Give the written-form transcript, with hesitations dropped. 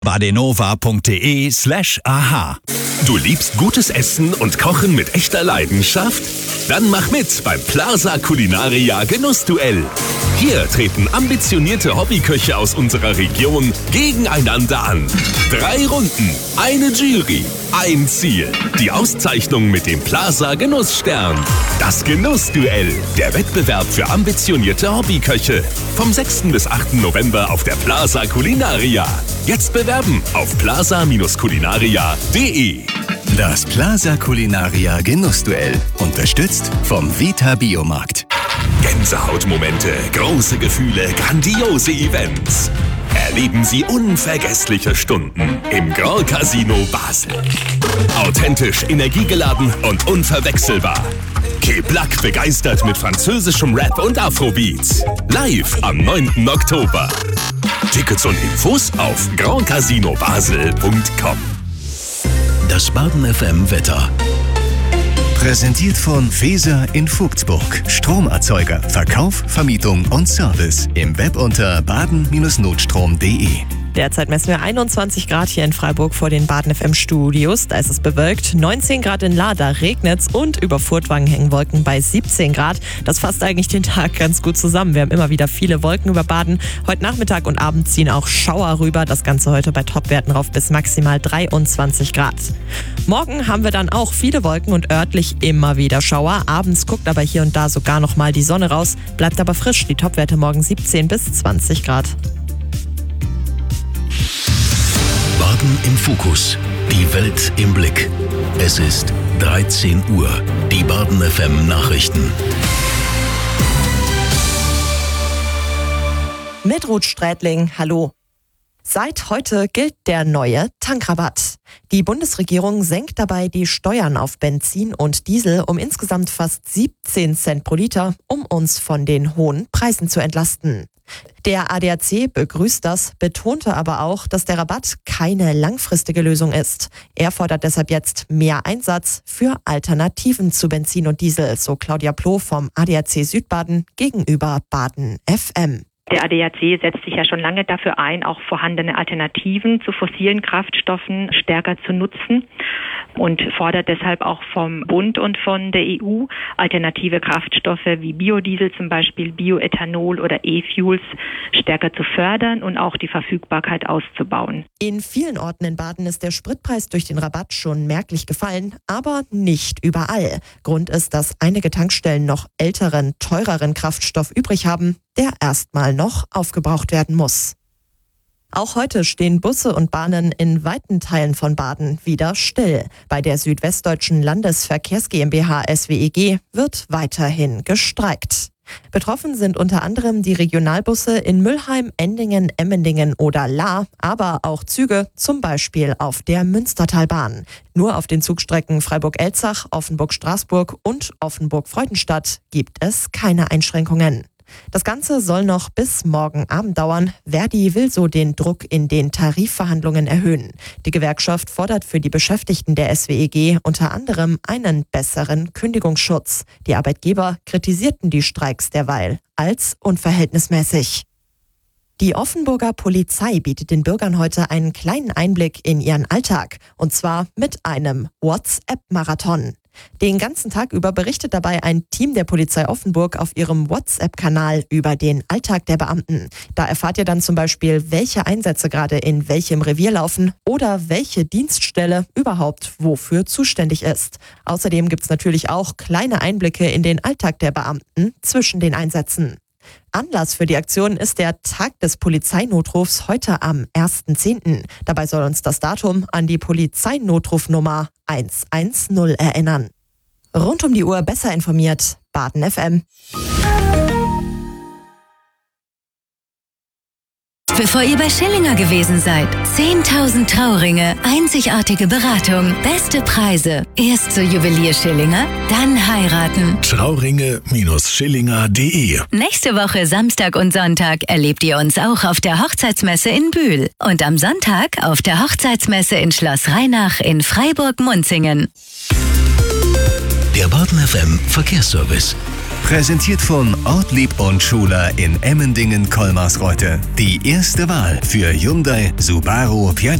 badenova.de/aha. Du liebst gutes Essen und Kochen mit echter Leidenschaft? Dann mach mit beim Plaza Culinaria Genussduell. Hier treten ambitionierte Hobbyköche aus unserer Region gegeneinander an. 3 Runden, eine Jury, ein Ziel. Die Auszeichnung mit dem Plaza Genussstern. Das Genussduell, der Wettbewerb für ambitionierte Hobbyköche. Vom 6. bis 8. November auf der Plaza Culinaria. Jetzt bewerben auf plaza-culinaria.de. Das Plaza Culinaria Genussduell. Unterstützt vom Vita Biomarkt. Gänsehautmomente, große Gefühle, grandiose Events. Erleben Sie unvergessliche Stunden im Grand Casino Basel. Authentisch, energiegeladen und unverwechselbar. Keblak begeistert mit französischem Rap und Afrobeats. Live am 9. Oktober. Tickets und Infos auf grandcasinobasel.com. Das Baden FM Wetter. Präsentiert von Feser in Vogtsburg. Stromerzeuger, Verkauf, Vermietung und Service. Im Web unter baden-notstrom.de. Derzeit messen wir 21 Grad hier in Freiburg vor den Baden FM Studios. Da ist es bewölkt. 19 Grad in Lahr, da regnet's und über Furtwangen hängen Wolken bei 17 Grad. Das fasst eigentlich den Tag ganz gut zusammen. Wir haben immer wieder viele Wolken über Baden. Heute Nachmittag und Abend ziehen auch Schauer rüber. Das Ganze heute bei Topwerten rauf bis maximal 23 Grad. Morgen haben wir dann auch viele Wolken und örtlich immer wieder Schauer. Abends guckt aber hier und da sogar noch mal die Sonne raus. Bleibt aber frisch. Die Topwerte morgen 17 bis 20 Grad. Baden im Fokus. Die Welt im Blick. Es ist 13 Uhr. Die Baden FM Nachrichten. Mit Ruth Strätling, hallo. Seit heute gilt der neue Tankrabatt. Die Bundesregierung senkt dabei die Steuern auf Benzin und Diesel um insgesamt fast 17 Cent pro Liter, um uns von den hohen Preisen zu entlasten. Der ADAC begrüßt das, betonte aber auch, dass der Rabatt keine langfristige Lösung ist. Er fordert deshalb jetzt mehr Einsatz für Alternativen zu Benzin und Diesel, so Claudia Ploh vom ADAC Südbaden gegenüber Baden FM. Der ADAC setzt sich ja schon lange dafür ein, auch vorhandene Alternativen zu fossilen Kraftstoffen stärker zu nutzen und fordert deshalb auch vom Bund und von der EU alternative Kraftstoffe wie Biodiesel zum Beispiel, Bioethanol oder E-Fuels stärker zu fördern und auch die Verfügbarkeit auszubauen. In vielen Orten in Baden ist der Spritpreis durch den Rabatt schon merklich gefallen, aber nicht überall. Grund ist, dass einige Tankstellen noch älteren, teureren Kraftstoff übrig haben, der erstmal noch aufgebraucht werden muss. Auch heute stehen Busse und Bahnen in weiten Teilen von Baden wieder still. Bei der Südwestdeutschen Landesverkehrs GmbH SWEG wird weiterhin gestreikt. Betroffen sind unter anderem die Regionalbusse in Mülheim, Endingen, Emmendingen oder Lahr, aber auch Züge, zum Beispiel auf der Münstertalbahn. Nur auf den Zugstrecken Freiburg-Elzach, Offenburg-Straßburg und Offenburg-Freudenstadt gibt es keine Einschränkungen. Das Ganze soll noch bis morgen Abend dauern. Verdi will so den Druck in den Tarifverhandlungen erhöhen. Die Gewerkschaft fordert für die Beschäftigten der SWEG unter anderem einen besseren Kündigungsschutz. Die Arbeitgeber kritisierten die Streiks derweil als unverhältnismäßig. Die Offenburger Polizei bietet den Bürgern heute einen kleinen Einblick in ihren Alltag. Und zwar mit einem WhatsApp-Marathon. Den ganzen Tag über berichtet dabei ein Team der Polizei Offenburg auf ihrem WhatsApp-Kanal über den Alltag der Beamten. Da erfahrt ihr dann zum Beispiel, welche Einsätze gerade in welchem Revier laufen oder welche Dienststelle überhaupt wofür zuständig ist. Außerdem gibt es natürlich auch kleine Einblicke in den Alltag der Beamten zwischen den Einsätzen. Anlass für die Aktion ist der Tag des Polizeinotrufs heute am 1.10. Dabei soll uns das Datum an die Polizeinotrufnummer 110 erinnern. Rund um die Uhr besser informiert, Baden FM. Bevor ihr bei Schillinger gewesen seid. 10.000 Trauringe, einzigartige Beratung, beste Preise. Erst zur Juwelier Schillinger, dann heiraten. Trauringe-Schillinger.de. Nächste Woche Samstag und Sonntag erlebt ihr uns auch auf der Hochzeitsmesse in Bühl. Und am Sonntag auf der Hochzeitsmesse in Schloss Rheinach in Freiburg-Munzingen. Der Baden FM Verkehrsservice. Präsentiert von Ortlieb und Schuler in Emmendingen-Kolmarsreuth. Die erste Wahl für Hyundai, Subaru,